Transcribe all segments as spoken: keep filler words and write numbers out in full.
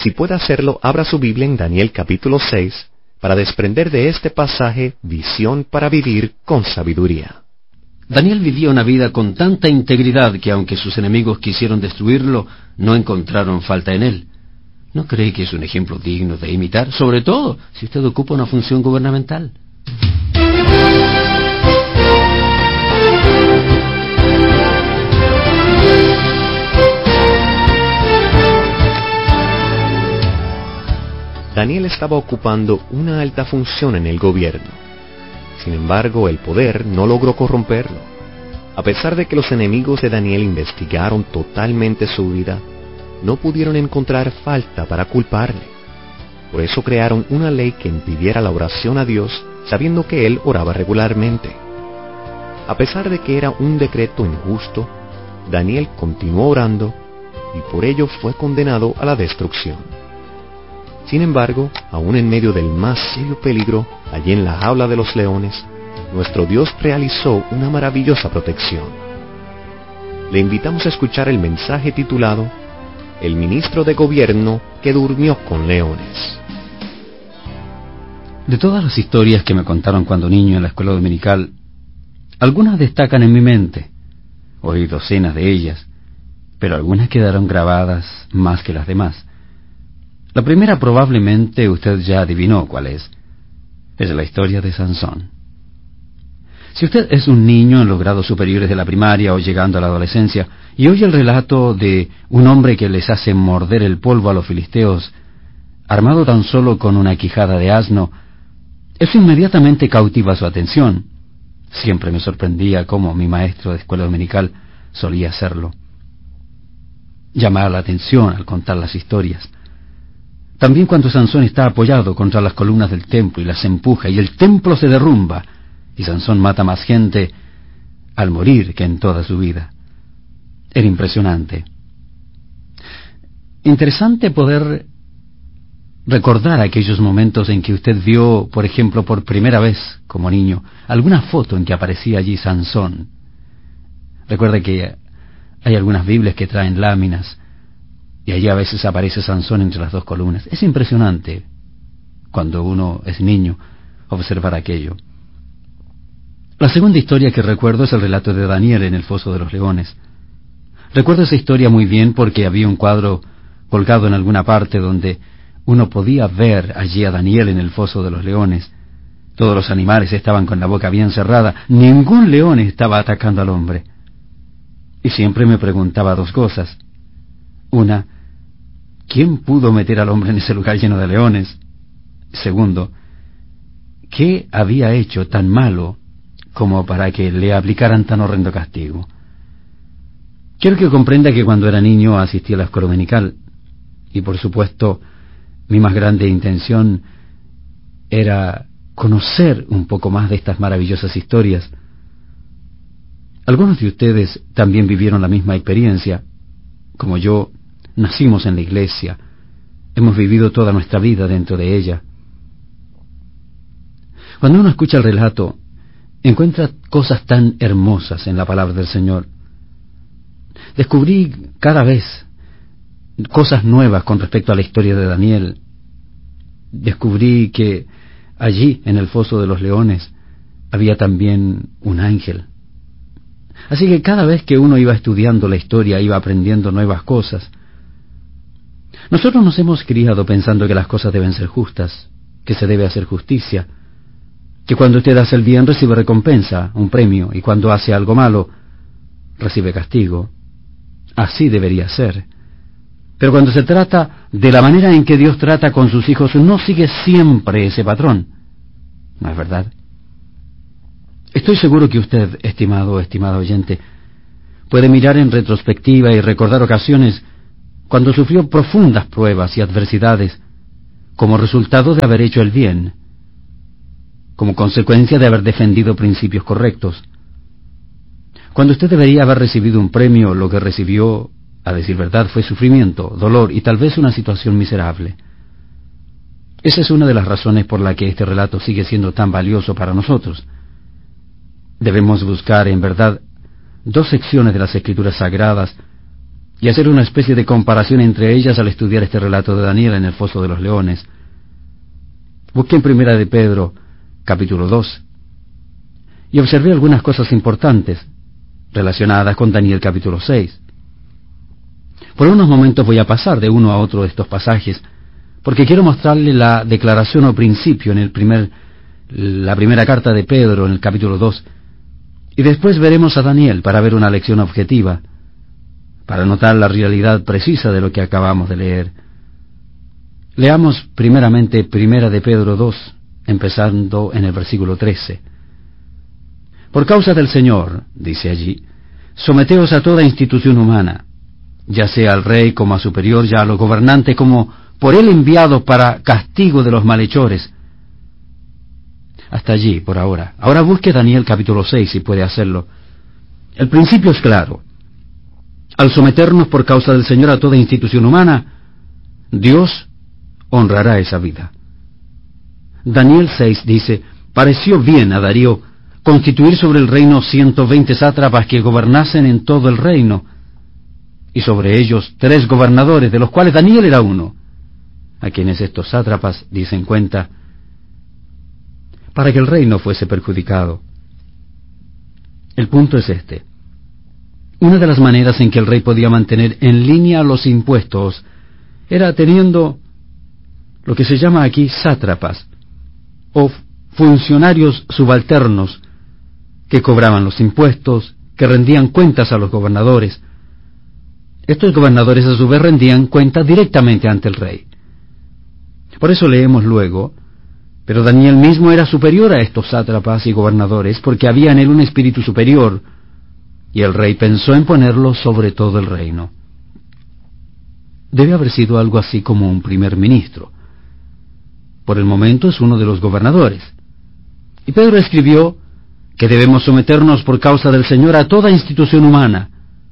si puede hacerlo, abra su Biblia en Daniel capítulo seis para desprender de este pasaje visión para vivir con sabiduría. Daniel vivía una vida con tanta integridad que aunque sus enemigos quisieron destruirlo, no encontraron falta en él. ¿No cree que es un ejemplo digno de imitar? Sobre todo si usted ocupa una función gubernamental. Daniel estaba ocupando una alta función en el gobierno. Sin embargo, el poder no logró corromperlo. A pesar de que los enemigos de Daniel investigaron totalmente su vida, no pudieron encontrar falta para culparle. Por eso crearon una ley que impidiera la oración a Dios, sabiendo que él oraba regularmente. A pesar de que era un decreto injusto, Daniel continuó orando y por ello fue condenado a la destrucción. Sin embargo, aún en medio del más serio peligro, allí en la jaula de los leones, nuestro Dios realizó una maravillosa protección. Le invitamos a escuchar el mensaje titulado El ministro de gobierno que durmió con leones. De todas las historias que me contaron cuando niño en la escuela dominical, algunas destacan en mi mente. Oí docenas de ellas, pero algunas quedaron grabadas más que las demás. La primera probablemente usted ya adivinó cuál es. Es la historia de Sansón. Si usted es un niño en los grados superiores de la primaria o llegando a la adolescencia y oye el relato de un hombre que les hace morder el polvo a los filisteos, armado tan solo con una quijada de asno, eso inmediatamente cautiva su atención. Siempre me sorprendía cómo mi maestro de escuela dominical solía hacerlo. Llamar la atención al contar las historias. También cuando Sansón está apoyado contra las columnas del templo y las empuja y el templo se derrumba y Sansón mata más gente al morir que en toda su vida. Era impresionante. Interesante poder recordar aquellos momentos en que usted vio, por ejemplo, por primera vez como niño, alguna foto en que aparecía allí Sansón. Recuerde que hay algunas Biblias que traen láminas y allí a veces aparece Sansón entre las dos columnas. Es impresionante, cuando uno es niño, observar aquello. La segunda historia que recuerdo es el relato de Daniel en el foso de los leones. Recuerdo esa historia muy bien porque había un cuadro colgado en alguna parte donde uno podía ver allí a Daniel en el foso de los leones. Todos los animales estaban con la boca bien cerrada. Ningún león estaba atacando al hombre. Y siempre me preguntaba dos cosas. Una, ¿quién pudo meter al hombre en ese lugar lleno de leones? Segundo, ¿qué había hecho tan malo como para que le aplicaran tan horrendo castigo? Quiero que comprenda que cuando era niño asistí a la escuela dominical, y por supuesto mi más grande intención era conocer un poco más de estas maravillosas historias. Algunos de ustedes también vivieron la misma experiencia. Como yo, nacimos en la iglesia, hemos vivido toda nuestra vida dentro de ella. Cuando uno escucha el relato, encuentra cosas tan hermosas en la palabra del Señor. Descubrí cada vez cosas nuevas con respecto a la historia de Daniel. Descubrí que allí, en el foso de los leones, había también un ángel. Así que cada vez que uno iba estudiando la historia, iba aprendiendo nuevas cosas. Nosotros nos hemos criado pensando que las cosas deben ser justas, que se debe hacer justicia, que cuando usted hace el bien recibe recompensa, un premio, y cuando hace algo malo, recibe castigo. Así debería ser. Pero cuando se trata de la manera en que Dios trata con sus hijos, no sigue siempre ese patrón. ¿No es verdad? Estoy seguro que usted, estimado o estimada oyente, puede mirar en retrospectiva y recordar ocasiones cuando sufrió profundas pruebas y adversidades como resultado de haber hecho el bien, como consecuencia de haber defendido principios correctos. Cuando usted debería haber recibido un premio, lo que recibió, a decir verdad, fue sufrimiento, dolor y tal vez una situación miserable. Esa es una de las razones por la que este relato sigue siendo tan valioso para nosotros. Debemos buscar, en verdad, dos secciones de las Escrituras Sagradas y hacer una especie de comparación entre ellas al estudiar este relato de Daniel en el foso de los leones. Busqué en Primera de Pedro, capítulo dos, y observé algunas cosas importantes relacionadas con Daniel capítulo seis. Por unos momentos voy a pasar de uno a otro de estos pasajes, porque quiero mostrarle la declaración o principio en el primer, la primera carta de Pedro en el capítulo dos, y después veremos a Daniel para ver una lección objetiva, para notar la realidad precisa de lo que acabamos de leer. Leamos primeramente Primera de Pedro dos, empezando en el versículo trece. Por causa del Señor, dice allí, someteos a toda institución humana, ya sea al rey como a superior, ya a los gobernantes como por él enviados para castigo de los malhechores. Hasta allí, por ahora. Ahora busque Daniel capítulo seis, si puede hacerlo. El principio es claro. Al someternos por causa del Señor a toda institución humana, Dios honrará esa vida. Daniel seis dice, pareció bien a Darío constituir sobre el reino ciento veinte sátrapas que gobernasen en todo el reino, y sobre ellos tres gobernadores, de los cuales Daniel era uno, a quienes estos sátrapas dicen cuenta, para que el reino fuese perjudicado. El punto es este. Una de las maneras en que el rey podía mantener en línea los impuestos era teniendo lo que se llama aquí sátrapas, o funcionarios subalternos, que cobraban los impuestos, que rendían cuentas a los gobernadores. Estos gobernadores a su vez rendían cuentas directamente ante el rey. Por eso leemos luego, pero Daniel mismo era superior a estos sátrapas y gobernadores, porque había en él un espíritu superior, y el rey pensó en ponerlo sobre todo el reino. Debe haber sido algo así como un primer ministro. Por el momento es uno de los gobernadores. Y Pedro escribió que debemos someternos por causa del Señor a toda institución humana.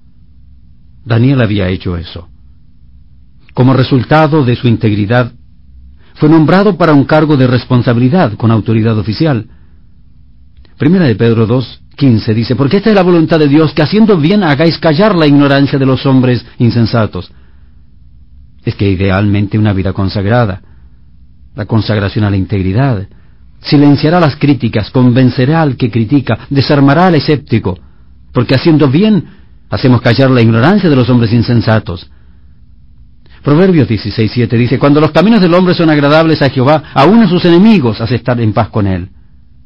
Daniel había hecho eso. Como resultado de su integridad, fue nombrado para un cargo de responsabilidad con autoridad oficial. Primera de Pedro dos, quince dice, porque esta es la voluntad de Dios, que haciendo bien hagáis callar la ignorancia de los hombres insensatos. Es que idealmente una vida consagrada, la consagración a la integridad, silenciará las críticas, convencerá al que critica, desarmará al escéptico, porque haciendo bien hacemos callar la ignorancia de los hombres insensatos. Proverbios dieciséis, siete dice, cuando los caminos del hombre son agradables a Jehová, aun a sus enemigos hace estar en paz con él.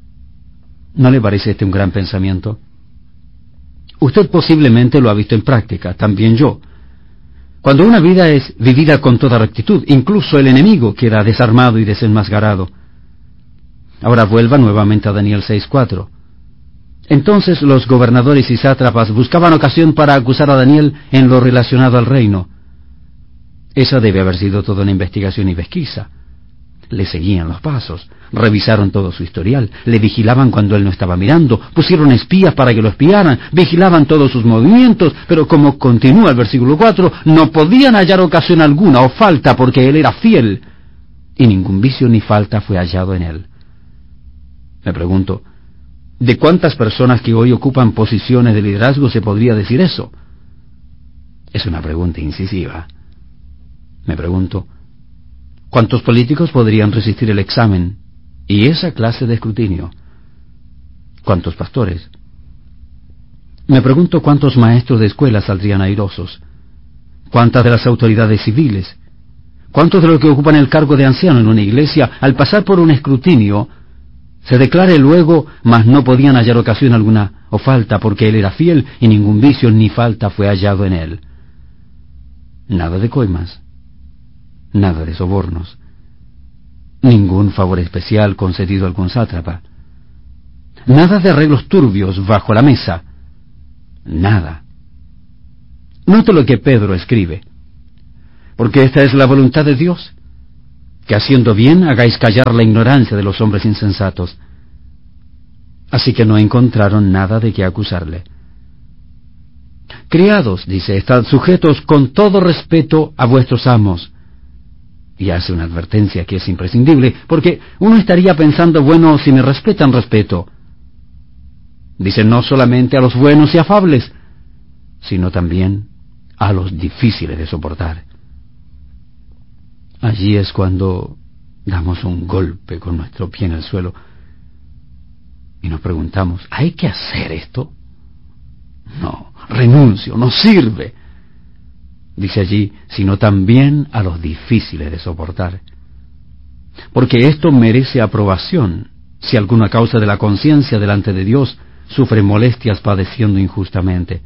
¿No le parece este un gran pensamiento? Usted posiblemente lo ha visto en práctica, también yo. Cuando una vida es vivida con toda rectitud, incluso el enemigo queda desarmado y desenmascarado. Ahora vuelva nuevamente a Daniel seis, cuatro. Entonces los gobernadores y sátrapas buscaban ocasión para acusar a Daniel en lo relacionado al reino. Esa debe haber sido toda una investigación y pesquisa. Le seguían los pasos, revisaron todo su historial, le vigilaban cuando él no estaba mirando, pusieron espías para que lo espiaran, vigilaban todos sus movimientos, pero como continúa el versículo cuatro, no podían hallar ocasión alguna o falta porque él era fiel, y ningún vicio ni falta fue hallado en él. Me pregunto, ¿de cuántas personas que hoy ocupan posiciones de liderazgo se podría decir eso? Es una pregunta incisiva. Me pregunto, ¿cuántos políticos podrían resistir el examen y esa clase de escrutinio? ¿Cuántos pastores? Me pregunto cuántos maestros de escuela saldrían airosos. ¿Cuántas de las autoridades civiles? ¿Cuántos de los que ocupan el cargo de anciano en una iglesia, al pasar por un escrutinio, se declare luego, mas no podían hallar ocasión alguna o falta, porque él era fiel y ningún vicio ni falta fue hallado en él? Nada de coimas, nada de sobornos, ningún favor especial concedido a algún sátrapa, nada de arreglos turbios bajo la mesa, nada. Note lo que Pedro escribe, porque esta es la voluntad de Dios, que haciendo bien hagáis callar la ignorancia de los hombres insensatos. Así que no encontraron nada de qué acusarle. Criados, dice, estad sujetos con todo respeto a vuestros amos. Y hace una advertencia que es imprescindible, porque uno estaría pensando, bueno, si me respetan, respeto. Dice, no solamente a los buenos y afables, sino también a los difíciles de soportar. Allí es cuando damos un golpe con nuestro pie en el suelo y nos preguntamos, ¿hay que hacer esto? No, renuncio, no sirve. Dice allí, sino también a los difíciles de soportar. Porque esto merece aprobación, si alguna causa de la conciencia delante de Dios sufre molestias padeciendo injustamente.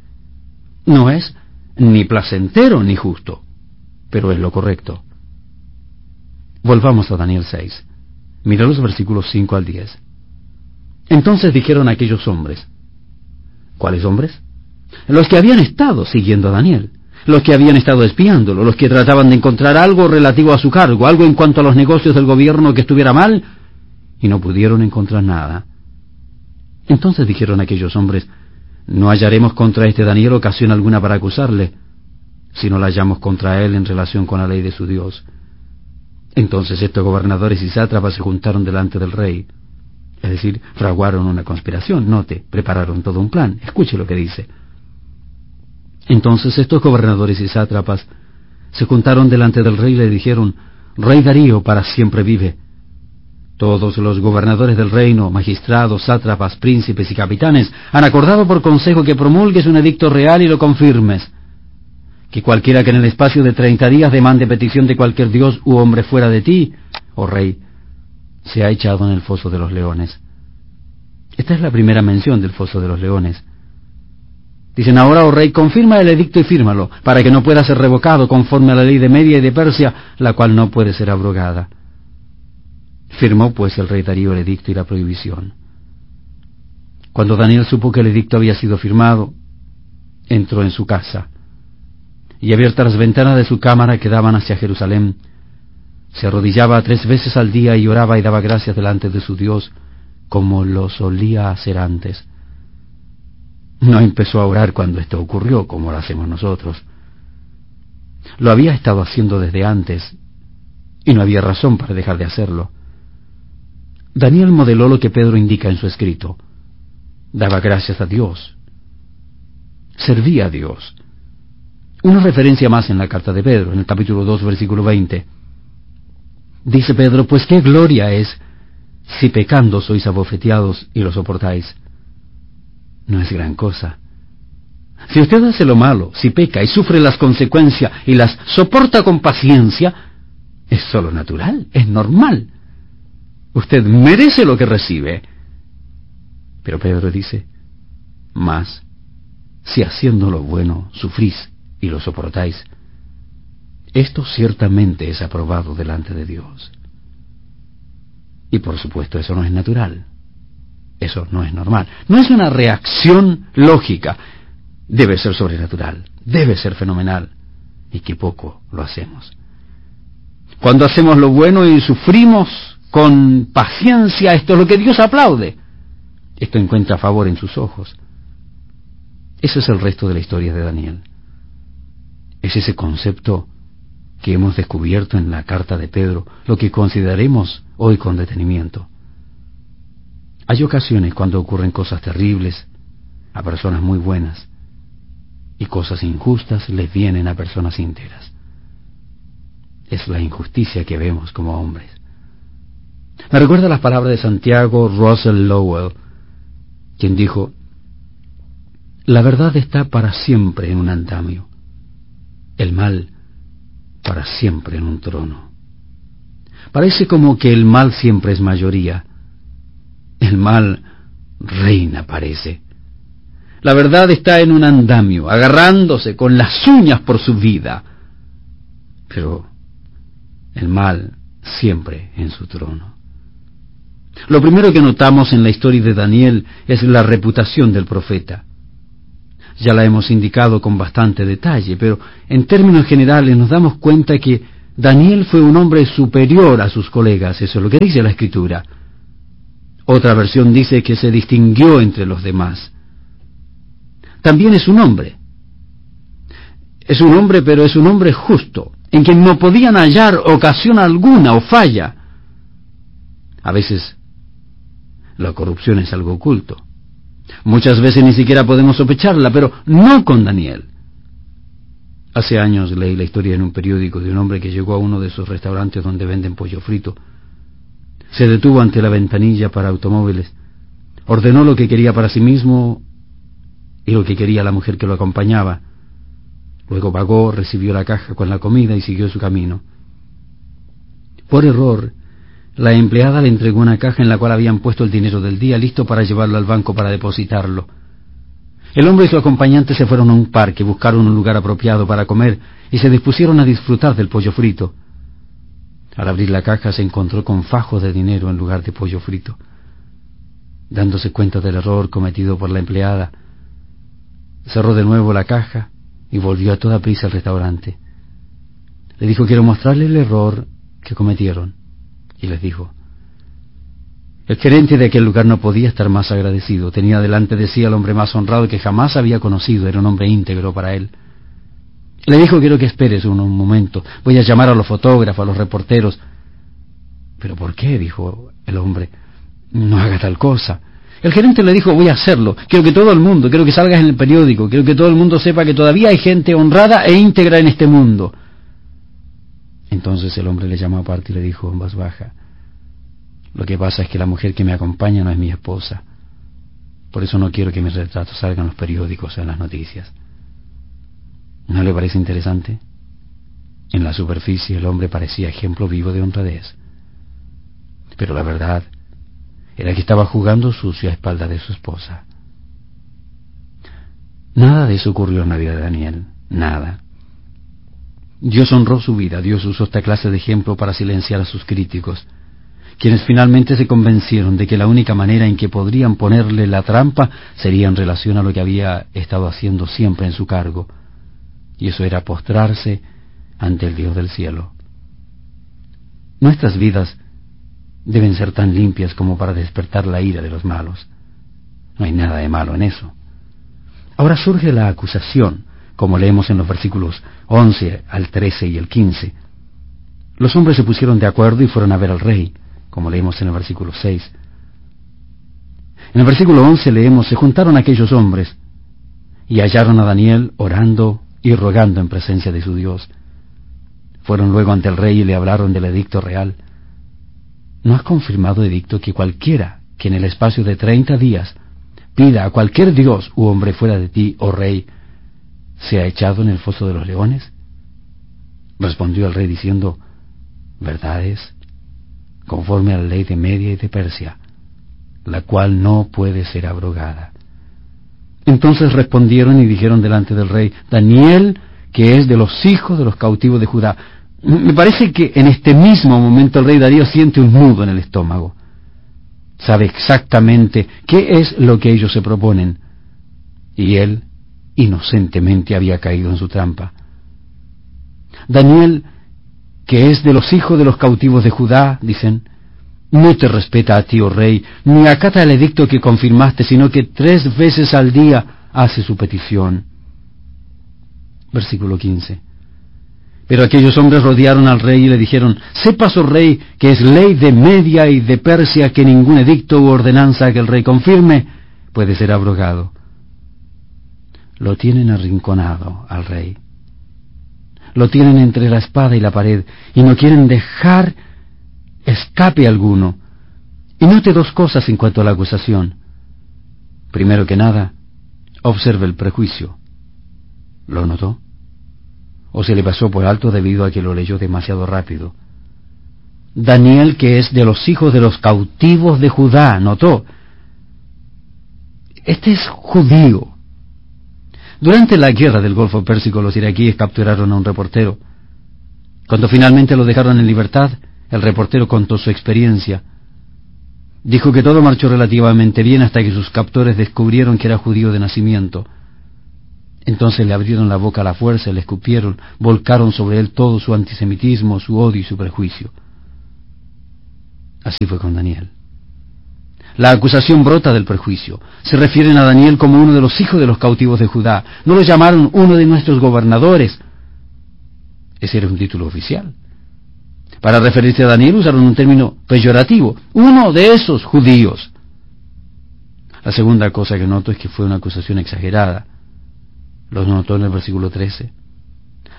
No es ni placentero ni justo, pero es lo correcto. Volvamos a Daniel seis. Mira los versículos cinco al diez. Entonces dijeron aquellos hombres. ¿Cuáles hombres? Los que habían estado siguiendo a Daniel, los que habían estado espiándolo, los que trataban de encontrar algo relativo a su cargo, algo en cuanto a los negocios del gobierno que estuviera mal, y no pudieron encontrar nada. Entonces dijeron aquellos hombres, no hallaremos contra este Daniel ocasión alguna para acusarle, si no la hallamos contra él en relación con la ley de su Dios. Entonces estos gobernadores y sátrapas se juntaron delante del rey, es decir, fraguaron una conspiración, note, prepararon todo un plan. Escuche lo que dice. Entonces estos gobernadores y sátrapas se juntaron delante del rey y le dijeron, Rey Darío para siempre vive. Todos los gobernadores del reino, magistrados, sátrapas, príncipes y capitanes, han acordado por consejo que promulgues un edicto real y lo confirmes. Que cualquiera que en el espacio de treinta días demande petición de cualquier dios u hombre fuera de ti, oh rey, se ha echado en el foso de los leones. Esta es la primera mención del foso de los leones. Dicen ahora, oh rey, confirma el edicto y fírmalo, para que no pueda ser revocado conforme a la ley de Media y de Persia, la cual no puede ser abrogada. Firmó pues el rey Darío el edicto y la prohibición. Cuando Daniel supo que el edicto había sido firmado, entró en su casa, y abiertas las ventanas de su cámara que daban hacia Jerusalén, se arrodillaba tres veces al día y oraba y daba gracias delante de su Dios, como lo solía hacer antes. No empezó a orar cuando esto ocurrió, como lo hacemos nosotros. Lo había estado haciendo desde antes, y no había razón para dejar de hacerlo. Daniel modeló lo que Pedro indica en su escrito. Daba gracias a Dios. Servía a Dios. Una referencia más en la carta de Pedro, en el capítulo dos, versículo veinte. Dice Pedro, pues qué gloria es si pecando sois abofeteados y lo soportáis. No es gran cosa. Si usted hace lo malo, si peca y sufre las consecuencias y las soporta con paciencia, es solo natural, es normal. Usted merece lo que recibe. Pero Pedro dice, más, si haciendo lo bueno sufrís y lo soportáis, esto ciertamente es aprobado delante de Dios. Y por supuesto eso no es natural. Eso no es normal. No es una reacción lógica. Debe ser sobrenatural. Debe ser fenomenal. Y que poco lo hacemos. Cuando hacemos lo bueno y sufrimos con paciencia, esto es lo que Dios aplaude. Esto encuentra favor en sus ojos. Ese es el resto de la historia de Daniel. Es ese concepto que hemos descubierto en la carta de Pedro, lo que consideraremos hoy con detenimiento. Hay ocasiones cuando ocurren cosas terribles a personas muy buenas y cosas injustas les vienen a personas íntegras. Es la injusticia que vemos como hombres. Me recuerda las palabras de Santiago Russell Lowell, quien dijo, la verdad está para siempre en un andamio, el mal para siempre en un trono. Parece como que el mal siempre es mayoría. El mal reina, parece. La verdad está en un andamio, agarrándose con las uñas por su vida. Pero el mal siempre en su trono. Lo primero que notamos en la historia de Daniel es la reputación del profeta. Ya la hemos indicado con bastante detalle, pero en términos generales nos damos cuenta que Daniel fue un hombre superior a sus colegas, eso es lo que dice la Escritura. Otra versión dice que se distinguió entre los demás. También es un hombre. Es un hombre, pero es un hombre justo, en quien no podían hallar ocasión alguna o falla. A veces la corrupción es algo oculto. Muchas veces ni siquiera podemos sospecharla, pero no con Daniel. Hace años leí la historia en un periódico de un hombre que llegó a uno de esos restaurantes donde venden pollo frito. Se detuvo ante la ventanilla para automóviles, ordenó lo que quería para sí mismo y lo que quería la mujer que lo acompañaba. Luego pagó, recibió la caja con la comida y siguió su camino. Por error, la empleada le entregó una caja en la cual habían puesto el dinero del día, listo para llevarlo al banco para depositarlo. El hombre y su acompañante se fueron a un parque, buscaron un lugar apropiado para comer y se dispusieron a disfrutar del pollo frito. Al abrir la caja se encontró con fajos de dinero en lugar de pollo frito. Dándose cuenta del error cometido por la empleada, cerró de nuevo la caja y volvió a toda prisa al restaurante. Le dijo: quiero mostrarle el error que cometieron. Y les dijo: el gerente de aquel lugar no podía estar más agradecido. Tenía delante de sí al hombre más honrado que jamás había conocido. Era un hombre íntegro para él. Le dijo: quiero que esperes un, un momento. Voy a llamar a los fotógrafos, a los reporteros. ¿Pero por qué?, dijo el hombre. No haga tal cosa. El gerente le dijo: voy a hacerlo. Quiero que todo el mundo, quiero que salgas en el periódico, quiero que todo el mundo sepa que todavía hay gente honrada e íntegra en este mundo. Entonces el hombre le llamó aparte y le dijo en voz baja: lo que pasa es que la mujer que me acompaña no es mi esposa. Por eso no quiero que mis retratos salgan en los periódicos o en las noticias. ¿No le parece interesante? En la superficie el hombre parecía ejemplo vivo de honradez. Pero la verdad era que estaba jugando sucio a espaldas de su esposa. Nada de eso ocurrió en la vida de Daniel. Nada. Dios honró su vida. Dios usó esta clase de ejemplo para silenciar a sus críticos, quienes finalmente se convencieron de que la única manera en que podrían ponerle la trampa sería en relación a lo que había estado haciendo siempre en su cargo, y eso era postrarse ante el Dios del cielo. Nuestras vidas deben ser tan limpias como para despertar la ira de los malos. No hay nada de malo en eso. Ahora surge la acusación, como leemos en los versículos once al trece y el quince. Los hombres se pusieron de acuerdo y fueron a ver al rey, como leemos en el versículo seis. En el versículo once leemos: se juntaron aquellos hombres y hallaron a Daniel orando y rogando en presencia de su Dios. Fueron luego ante el rey y le hablaron del edicto real. ¿No has confirmado, edicto, que cualquiera que en el espacio de treinta días pida a cualquier dios u hombre fuera de ti, oh rey, sea echado en el foso de los leones? Respondió el rey diciendo: verdad es, conforme a la ley de Media y de Persia, la cual no puede ser abrogada. Entonces respondieron y dijeron delante del rey: Daniel, que es de los hijos de los cautivos de Judá. Me parece que en este mismo momento el rey Darío siente un nudo en el estómago. Sabe exactamente qué es lo que ellos se proponen, y él inocentemente había caído en su trampa. Daniel, que es de los hijos de los cautivos de Judá, dicen, no te respeta a ti, oh rey, ni acata el edicto que confirmaste, sino que tres veces al día hace su petición. Versículo quince. Pero aquellos hombres rodearon al rey y le dijeron: sepas, oh rey, que es ley de Media y de Persia que ningún edicto u ordenanza que el rey confirme puede ser abrogado. Lo tienen arrinconado al rey. Lo tienen entre la espada y la pared, y no quieren dejar escape alguno. Y note dos cosas en cuanto a la acusación. Primero que nada, observe el prejuicio. ¿Lo notó? ¿O se le pasó por alto debido a que lo leyó demasiado rápido? Daniel, que es de los hijos de los cautivos de Judá, ¿notó? Este es judío. Durante la guerra del Golfo Pérsico, los iraquíes capturaron a un reportero. Cuando finalmente lo dejaron en libertad, el reportero contó su experiencia. Dijo que todo marchó relativamente bien hasta que sus captores descubrieron que era judío de nacimiento. Entonces le abrieron la boca a la fuerza, le escupieron, volcaron sobre él todo su antisemitismo, su odio y su prejuicio. Así fue con Daniel. La acusación brota del prejuicio. Se refieren a Daniel como uno de los hijos de los cautivos de Judá. No lo llamaron uno de nuestros gobernadores. Ese era un título oficial. Para referirse a Daniel usaron un término peyorativo, uno de esos judíos. La segunda cosa que noto es que fue una acusación exagerada. Lo notó en el versículo trece.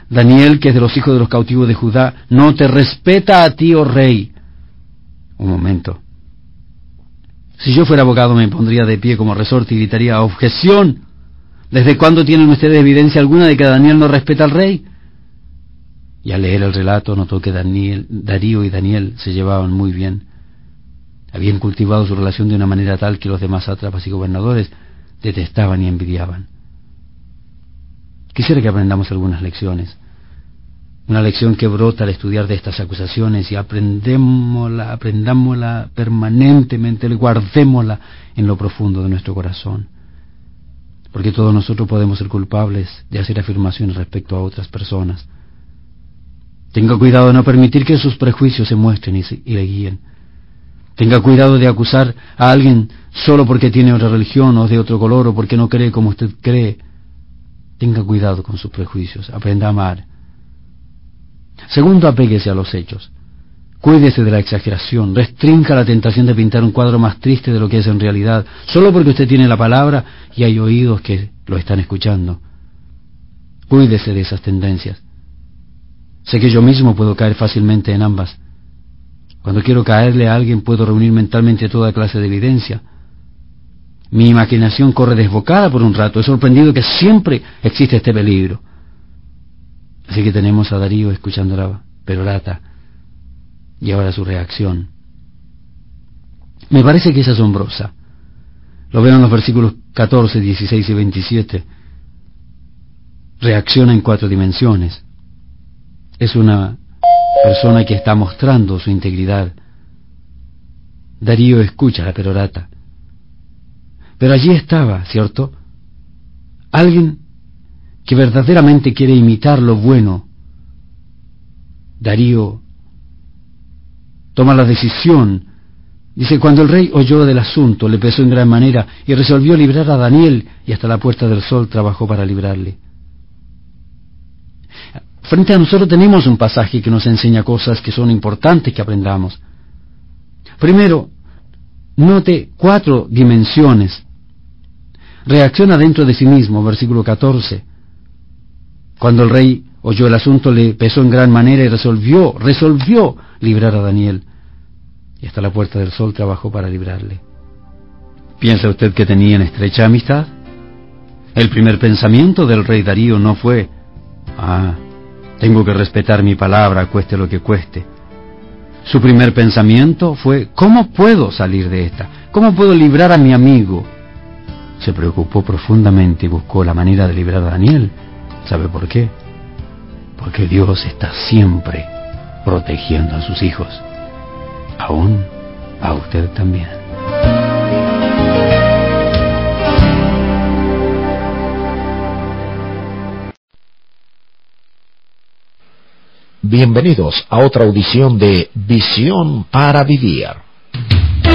Daniel, que es de los hijos de los cautivos de Judá, no te respeta a ti, oh rey. Un momento. Si yo fuera abogado me pondría de pie como resorte y gritaría: ¡objeción! ¿Desde cuándo tienen ustedes evidencia alguna de que Daniel no respeta al rey? Y al leer el relato notó que Daniel, Darío y Daniel se llevaban muy bien. Habían cultivado su relación de una manera tal que los demás sátrapas y gobernadores detestaban y envidiaban. Quisiera que aprendamos algunas lecciones. Una lección que brota al estudiar de estas acusaciones y aprendémosla, aprendámosla permanentemente, guardémosla en lo profundo de nuestro corazón. Porque todos nosotros podemos ser culpables de hacer afirmaciones respecto a otras personas. Tenga cuidado de no permitir que sus prejuicios se muestren y, se, y le guíen. Tenga cuidado de acusar a alguien solo porque tiene otra religión o de otro color o porque no cree como usted cree. Tenga cuidado con sus prejuicios. Aprenda a amar. Segundo, apéguese a los hechos. Cuídese de la exageración. Restrinja la tentación de pintar un cuadro más triste de lo que es en realidad, solo porque usted tiene la palabra y hay oídos que lo están escuchando. Cuídese de esas tendencias. Sé que yo mismo puedo caer fácilmente en ambas. Cuando quiero caerle a alguien puedo reunir mentalmente toda clase de evidencia. Mi imaginación corre desbocada por un rato. He sorprendido que siempre existe este peligro. Así que tenemos a Darío escuchando la perorata y ahora su reacción. Me parece que es asombrosa. Lo veo en los versículos catorce, dieciséis y veintisiete. Reacciona en cuatro dimensiones. Es una persona que está mostrando su integridad. Darío escucha la perorata. Pero allí estaba, ¿cierto? Alguien que verdaderamente quiere imitar lo bueno. Darío toma la decisión. Dice: cuando el rey oyó del asunto, le pesó en gran manera y resolvió librar a Daniel, y hasta la puerta del sol trabajó para librarle. Frente a nosotros tenemos un pasaje que nos enseña cosas que son importantes que aprendamos. Primero, note cuatro dimensiones. Reacciona dentro de sí mismo, versículo catorce. Cuando el rey oyó el asunto, le pesó en gran manera y resolvió, resolvió librar a Daniel. Y hasta la puerta del sol trabajó para librarle. ¿Piensa usted que tenían estrecha amistad? El primer pensamiento del rey Darío no fue: ah, tengo que respetar mi palabra, cueste lo que cueste. Su primer pensamiento fue: ¿cómo puedo salir de esta? ¿Cómo puedo librar a mi amigo? Se preocupó profundamente y buscó la manera de librar a Daniel. ¿Sabe por qué? Porque Dios está siempre protegiendo a sus hijos. Aún a usted también. Bienvenidos a otra audición de Visión para Vivir.